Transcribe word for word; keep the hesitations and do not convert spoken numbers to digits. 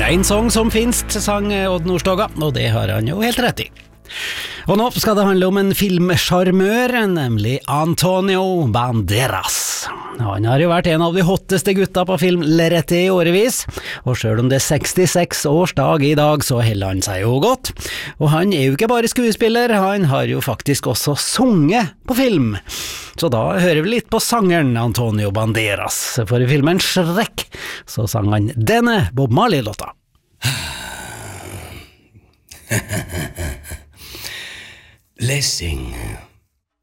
en sång som finst, sang Odd Nordstoga, og det har han jo helt rett i. Og nå skal det handle om en filmsjarmør, nemlig Antonio Banderas. Han har jo vært en av de hotteste gutta på filmlerretet i årevis, og selv om det er sekstiseks års dag i dag, så heller han seg jo godt. Og han er jo ikke bare skuespiller, han har jo faktisk også sunget på film. Så da hører vi litt på sangeren Antonio Banderas, for i filmen Shrek så sang han denne Bob Marley-låta. Let's sing